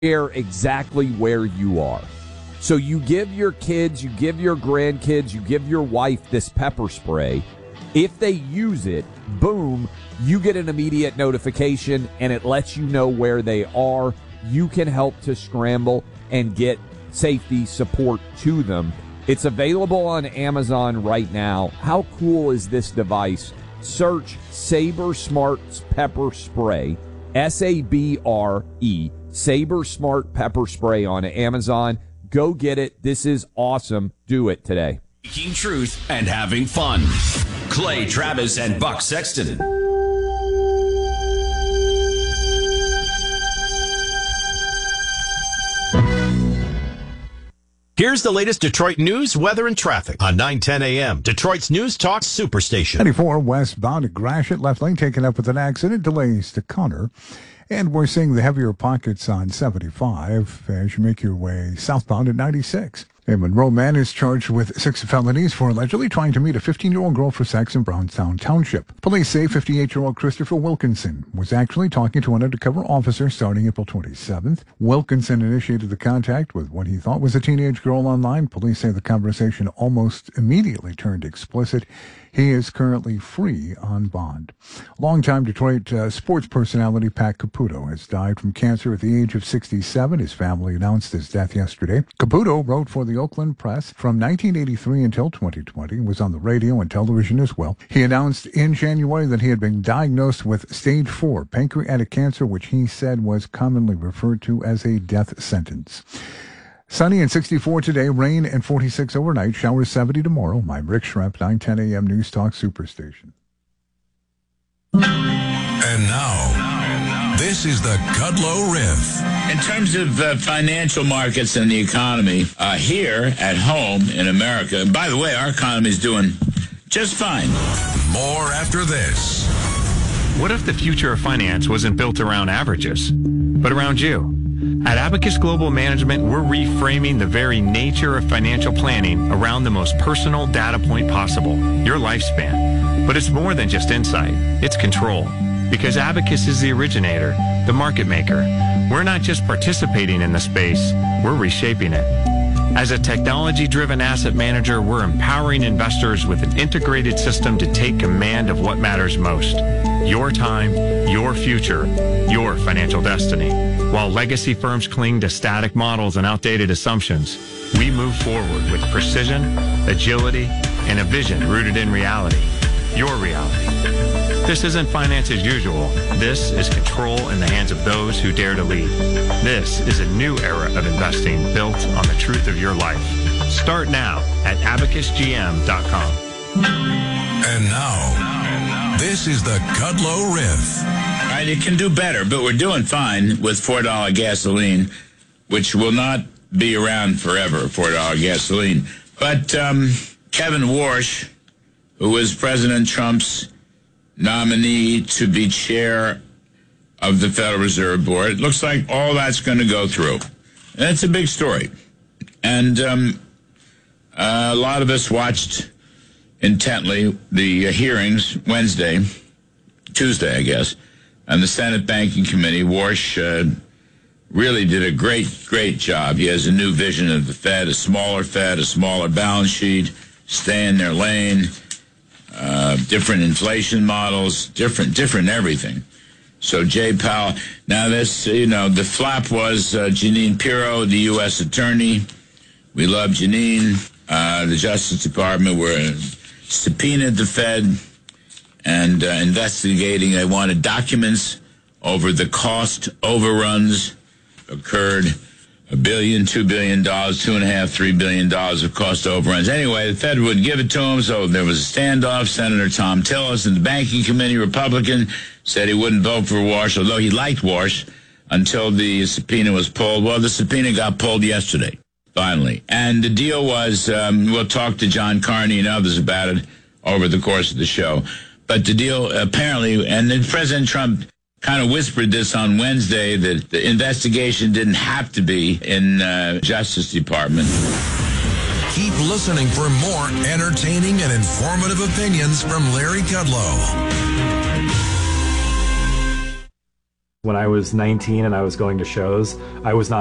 care exactly where you are. So you give your kids, you give your grandkids, you give your wife this pepper spray. If they use it, boom, you get an immediate notification and it lets you know where they are. You can help to scramble and get safety support to them. It's available on Amazon right now. How cool is this device? Search Sabre Smart Pepper Spray, S-A-B-R-E, Sabre Smart Pepper Spray on Amazon. Go get it. This is awesome. Do it today. Speaking truth and having fun. Clay Travis and Buck Sexton. Here's the latest Detroit news, weather, and traffic on 9:10 a.m. Detroit's News Talk Superstation. 94 westbound at Gratiot, left lane taken up with an accident, delays to Connor. And we're seeing the heavier pockets on 75 as you make your way southbound at 96. A Monroe man is charged with 6 felonies for allegedly trying to meet a 15-year-old girl for sex in Brownstown Township. Police say 58-year-old Christopher Wilkinson was actually talking to an undercover officer starting April 27th. Wilkinson initiated the contact with what he thought was a teenage girl online. Police say the conversation almost immediately turned explicit. He is currently free on bond. Longtime Detroit sports personality Pat Caputo has died from cancer at the age of 67. His family announced his death yesterday. Caputo wrote for the Oakland Press from 1983 until 2020, was on the radio and television as well. He announced in January that he had been diagnosed with stage 4 pancreatic cancer, which he said was commonly referred to as a death sentence. Sunny and 64 today, rain and 46 overnight, showers 70 tomorrow. I'm Rick Schrepp, 9:10 a.m. News Talk Superstation. And now, this is the Kudlow Riff. In terms of financial markets and the economy, here at home in America, and by the way, our economy is doing just fine. More after this. What if the future of finance wasn't built around averages, but around you? At Abacus Global Management, we're reframing the very nature of financial planning around the most personal data point possible, your lifespan. But it's more than just insight, it's control. Because Abacus is the originator, the market maker. We're not just participating in the space, we're reshaping it. As a technology-driven asset manager, we're empowering investors with an integrated system to take command of what matters most. Your time, your future, your financial destiny. While legacy firms cling to static models and outdated assumptions, we move forward with precision, agility, and a vision rooted in reality. Your reality. This isn't finance as usual. This is control in the hands of those who dare to lead. This is a new era of investing built on the truth of your life. Start now at abacusgm.com. And now, this is the Kudlow Riff. All right, it can do better, but we're doing fine with $4 gasoline, which will not be around forever, $4 gasoline. But Kevin Warsh, who was President Trump's nominee to be chair of the Federal Reserve Board, it looks like all that's going to go through. That's a big story. And a lot of us watched intently the hearings Tuesday, I guess, and the Senate Banking Committee. Warsh really did a great job. He has a new vision of the Fed, a smaller balance sheet, stay in their lane, different inflation models, different everything. So Jay Powell, now this, the flap was Jeanine Pirro, the U.S. attorney. We love Jeanine. The Justice Department were subpoenaed the Fed and investigating. They wanted documents over the cost overruns occurred. $1 billion, $2 billion, $2.5, $3 billion of cost overruns. Anyway, the Fed wouldn't give it to him, so there was a standoff. Senator Tom Tillis in the Banking Committee, Republican, said he wouldn't vote for Warsh, although he liked Warsh, until the subpoena was pulled. Well, the subpoena got pulled yesterday, finally. And the deal was, we'll talk to John Carney and others about it over the course of the show. But the deal apparently, and then President Trump kind of whispered this on Wednesday, that the investigation didn't have to be in Justice Department. Keep listening for more entertaining and informative opinions from Larry Kudlow. When I was 19 and I was going to shows, I was not